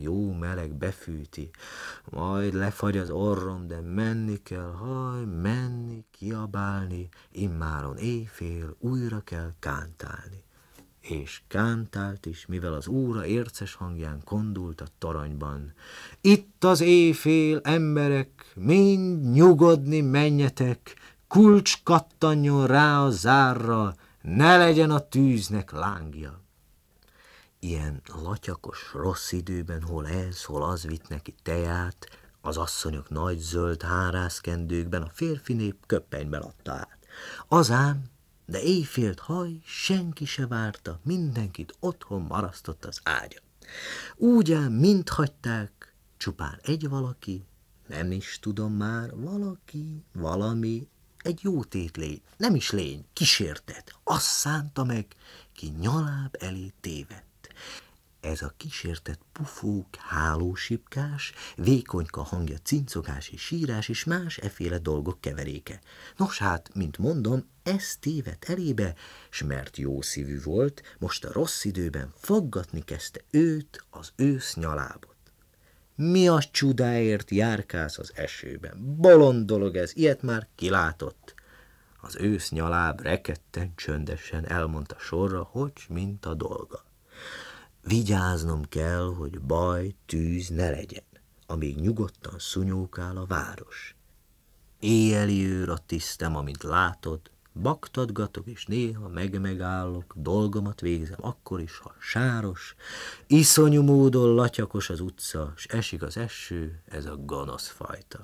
Jó meleg befűti, majd lefagy az orrom, de menni kell, haj, menni, kiabálni, immáron éjfél újra kell kántálni. És kántált is, mivel az óra érces hangján kondult a toronyban. Itt az éjfél, emberek, mind nyugodni menjetek, kulcs kattanjon rá a zárra, ne legyen a tűznek lángja. Ilyen latyakos rossz időben hol ez, hol az vitt neki teját, az asszonyok nagy zöld hárászkendőkben, a férfi nép köppenyben adta át. Az ám, de éjfélt haj, senki se várta, mindenkit otthon marasztott az ágya. Úgy ám mind hagyták, csupán egy valaki, nem is tudom már, valaki, valami, egy jó tétlény, nem is lény, kísértet, azt szánta meg, ki nyaláb elé tévedt. Ez a kísértett pufók, hálósipkás, vékonyka hangja cincogás és sírás és más efféle dolgok keveréke. Nos hát, mint mondom, ez tévedt elébe, s mert jó szívű volt, most a rossz időben faggatni kezdte őt, az ősz nyalábot. Mi a csudáért járkálsz az esőben? Bolond dolog ez, ilyet már kilátott. Az ősz nyaláb rekedten, csöndesen elmondta sorra, hogy mint a dolga. Vigyáznom kell, hogy baj, tűz ne legyen, amíg nyugodtan szunyókál a város. Éjjeli őr a tisztem, amint látod, baktadgatok, és néha megállok, dolgomat végzem akkor is, ha sáros, iszonyú módon latyakos az utca, s esik az eső, ez a gonosz fajta.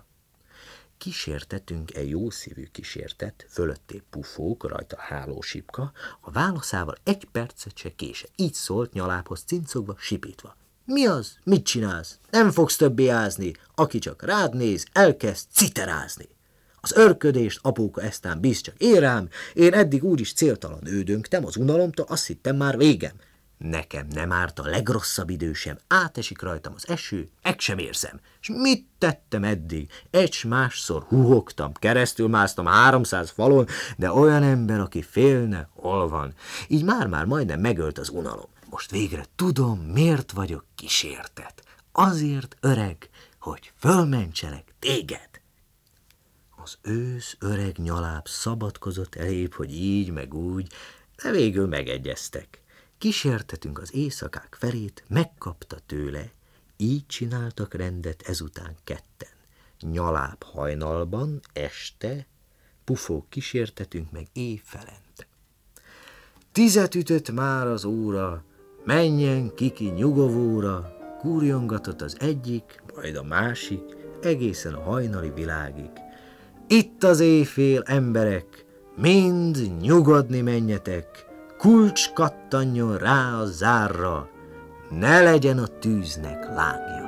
Kísértetünk egy jószívű kísértet, fölötté pufók, rajta hálósipka, a válaszával egy percet se kése. Így szólt nyalábhoz cincogva, sipítva. Mi az? Mit csinálsz? Nem fogsz többé ázni. Aki csak rád néz, elkezd citerázni. Az örködést, apóka, eztán bíz csak érám, én eddig úgyis céltalan ődöngtem az unalomtól, azt hittem már végem. Nekem nem árt a legrosszabb idő sem, átesik rajtam az eső, meg sem érzem. És mit tettem eddig? Egy-másszor huhogtam, keresztül másztam 300 falon, de olyan ember, aki félne, hol van? Így már majdnem megölt az unalom. Most végre tudom, miért vagyok kísértet. Azért, öreg, hogy fölmentselek téged. Az ősz öreg nyaláb szabadkozott elébb, hogy így meg úgy, de végül megegyeztek. Kísértetünk az éjszakák felét, megkapta tőle, így csináltak rendet ezután ketten. Nyaláb hajnalban, este, pufók kísértetünk meg éjfelente. 10 ütött már az óra, menjen kiki nyugovóra, kúrjongatott az egyik, majd a másik, egészen a hajnali világig. Itt az éjfél, emberek, mind nyugodni menjetek, kulcs kattanjon rá a zárra, ne legyen a tűznek lángja.